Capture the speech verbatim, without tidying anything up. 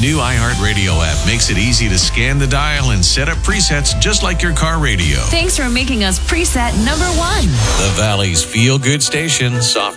new iHeartRadio app makes it easy to scan the dial and set up presets just like your car radio. Thanks for making us preset number one. The Valley's feel-good station, soft